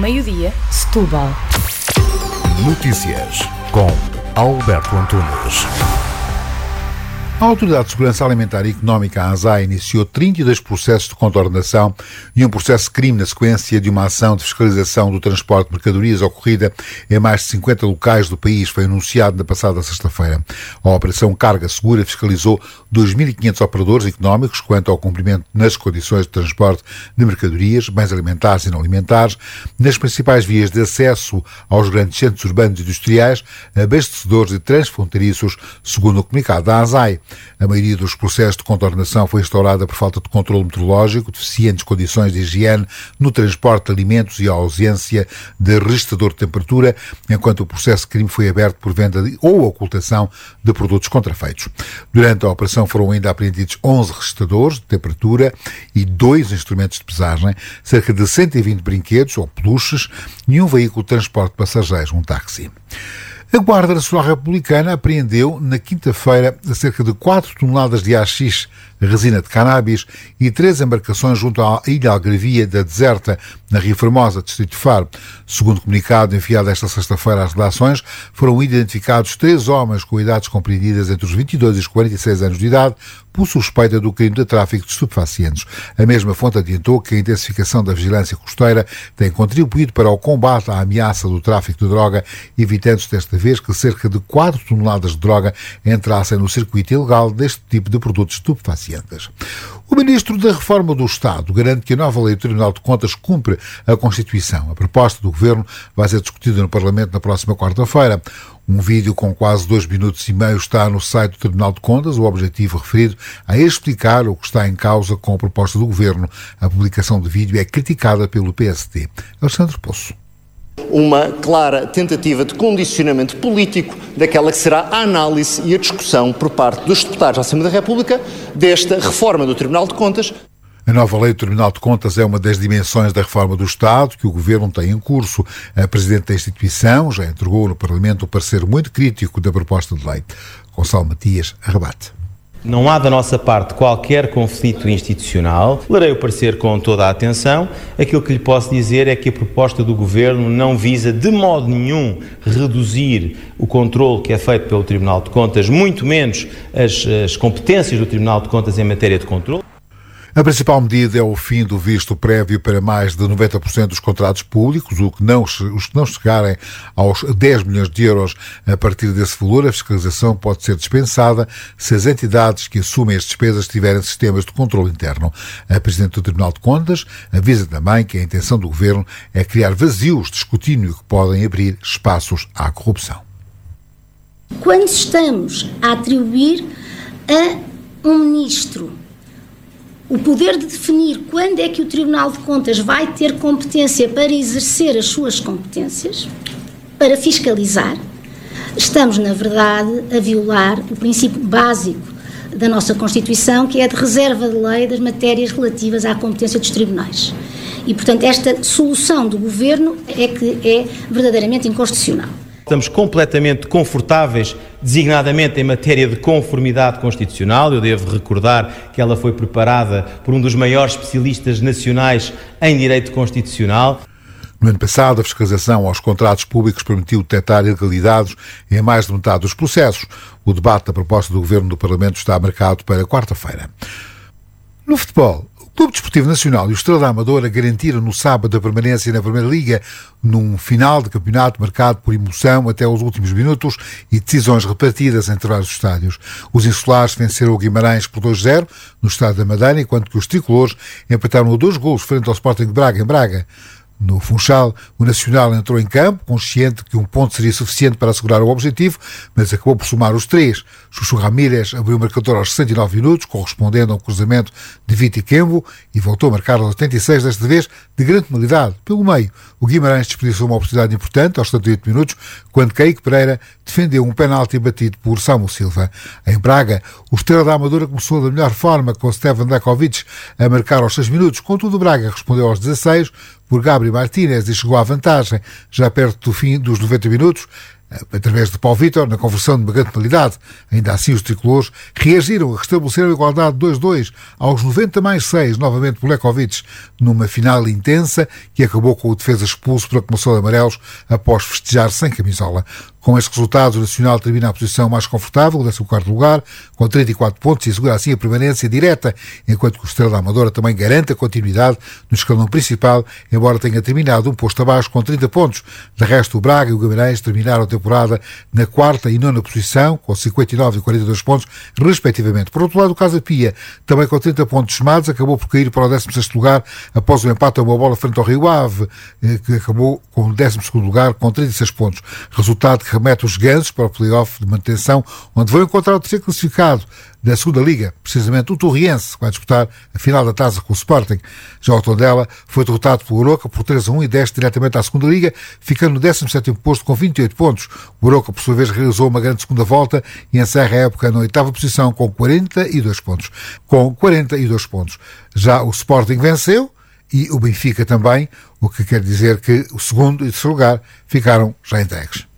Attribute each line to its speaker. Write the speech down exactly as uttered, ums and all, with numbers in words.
Speaker 1: meio-dia, Setúbal.
Speaker 2: Notícias com Alberto Antunes. A Autoridade de Segurança Alimentar e Económica, a ASAI, iniciou trinta e dois processos de contornação e um processo de crime na sequência de uma ação de fiscalização do transporte de mercadorias ocorrida em mais de cinquenta locais do país. Foi anunciado na passada sexta-feira. A Operação Carga Segura fiscalizou dois mil e quinhentos operadores económicos quanto ao cumprimento nas condições de transporte de mercadorias, bens alimentares e não alimentares, nas principais vias de acesso aos grandes centros urbanos e industriais, abastecedores e transfronteiriços, segundo o comunicado da ASAI. A maioria dos processos de contornação foi instaurada por falta de controle meteorológico, deficientes condições de higiene no transporte de alimentos e a ausência de registrador de temperatura, enquanto o processo de crime foi aberto por venda de, ou ocultação de produtos contrafeitos. Durante a operação foram ainda apreendidos onze registradores de temperatura e dois instrumentos de pesagem, cerca de cento e vinte brinquedos ou peluches e um veículo de transporte de passageiros, um táxi. A Guarda Nacional Republicana apreendeu na quinta-feira cerca de quatro toneladas de haxixe, resina de cannabis e três embarcações junto à Ilha Algarvia da Deserta, na Ria Formosa, distrito de Faro. Segundo o comunicado enviado esta sexta-feira às redações, foram identificados três homens com idades compreendidas entre os vinte e dois e os quarenta e seis anos de idade, por suspeita do crime de tráfico de estupefacientes. A mesma fonte adiantou que a intensificação da vigilância costeira tem contribuído para o combate à ameaça do tráfico de droga, evitando-se desta vez que cerca de quatro toneladas de droga entrassem no circuito ilegal deste tipo de produtos estupefacientes. O Ministro da Reforma do Estado garante que a nova lei do Tribunal de Contas cumpre a Constituição. A proposta do Governo vai ser discutida no Parlamento na próxima quarta-feira. Um vídeo com quase dois minutos e meio está no site do Tribunal de Contas. O objetivo referido é explicar o que está em causa com a proposta do Governo. A publicação do vídeo é criticada pelo P S D. Alexandre Poço.
Speaker 3: Uma clara tentativa de condicionamento político daquela que será a análise e a discussão por parte dos deputados da Assembleia da República desta reforma do Tribunal de Contas.
Speaker 2: A nova lei do Tribunal de Contas é uma das dimensões da reforma do Estado que o Governo tem em curso. A Presidente da instituição já entregou no Parlamento um parecer muito crítico da proposta de lei. Gonçalo Matias rebate.
Speaker 4: Não há da nossa parte qualquer conflito institucional. Lerei o parecer com toda a atenção. Aquilo que lhe posso dizer é que a proposta do Governo não visa de modo nenhum reduzir o controle que é feito pelo Tribunal de Contas, muito menos as, as competências do Tribunal de Contas em matéria de controle.
Speaker 2: A principal medida é o fim do visto prévio para mais de noventa por cento dos contratos públicos, o que não, os que não chegarem aos dez milhões de euros. A partir desse valor, a fiscalização pode ser dispensada se as entidades que assumem as despesas tiverem sistemas de controle interno. A Presidente do Tribunal de Contas avisa também que a intenção do Governo é criar vazios de escrutínio que podem abrir espaços à corrupção.
Speaker 5: Quando estamos a atribuir a um ministro o poder de definir quando é que o Tribunal de Contas vai ter competência para exercer as suas competências, para fiscalizar, estamos, na verdade, a violar o princípio básico da nossa Constituição, que é a de reserva de lei das matérias relativas à competência dos tribunais. E, portanto, esta solução do Governo é que é verdadeiramente inconstitucional.
Speaker 4: Estamos completamente confortáveis, designadamente em matéria de conformidade constitucional. Eu devo recordar que ela foi preparada por um dos maiores especialistas nacionais em direito constitucional.
Speaker 2: No ano passado, a fiscalização aos contratos públicos permitiu detectar ilegalidades em mais de metade dos processos. O debate da proposta do Governo do Parlamento está marcado para quarta-feira. No futebol, o Clube Desportivo Nacional e o Estrela da Amadora garantiram no sábado a permanência na Primeira Liga, num final de campeonato marcado por emoção até os últimos minutos e decisões repartidas entre vários estádios. Os insulares venceram o Guimarães por dois a zero no estádio da Madeira, enquanto que os tricolores empataram a dois golos frente ao Sporting de Braga, em Braga. No Funchal, o Nacional entrou em campo, consciente que um ponto seria suficiente para assegurar o objetivo, mas acabou por somar os três. Chuchu Ramírez abriu o marcador aos sessenta e nove minutos, correspondendo a um cruzamento de Viti Kembo, e voltou a marcar aos oitenta e seis, desta vez de grande penalidade. Pelo meio, o Guimarães desperdiçou uma oportunidade importante aos setenta e oito minutos, quando Kaique Pereira defendeu um penalti batido por Samuel Silva. Em Braga, o Estrela da Amadora começou da melhor forma, com Stevan Dakovic a marcar aos seis minutos, contudo o Braga respondeu aos dezasseis, por Gabriel Martínez, e chegou à vantagem já perto do fim dos noventa minutos. através de Paulo Vítor, na conversão de uma grande penalidade. Ainda assim, os tricolores reagiram a restabelecer a igualdade dois a dois aos noventa mais seis, novamente Bulekovic, numa final intensa que acabou com o defesa expulso por acumulação de amarelos após festejar sem camisola. Com estes resultados, o Nacional termina a posição mais confortável, o décimo quarto lugar, com trinta e quatro pontos e assegura assim a permanência direta, enquanto que o Estrela da Amadora também garante a continuidade no escalão principal, embora tenha terminado um posto abaixo com trinta pontos. De resto, o Braga e o Guimarães terminaram a temporada na quarta e nona posição, com cinquenta e nove e quarenta e dois pontos, respectivamente. Por outro lado, o Casa Pia, também com trinta pontos somados, acabou por cair para o décimo sexto lugar após o empate a uma bola frente ao Rio Ave, que acabou com o décimo segundo lugar com trinta e seis pontos. Resultado que remete os gansos para o play-off de manutenção, onde vão encontrar o terceiro classificado da segunda Liga, precisamente o Torriense, que vai disputar a final da taça com o Sporting. Já o Tondela foi derrotado pelo Oroca por três a um e desce diretamente à segunda Liga, ficando no décimo sétimo posto com vinte e oito pontos. O Oroca, por sua vez, realizou uma grande segunda volta e encerra a época na oitava posição com quarenta e dois pontos. Com quarenta e dois pontos. Já o Sporting venceu e o Benfica também, o que quer dizer que o segundo e terceiro lugar ficaram já entregues.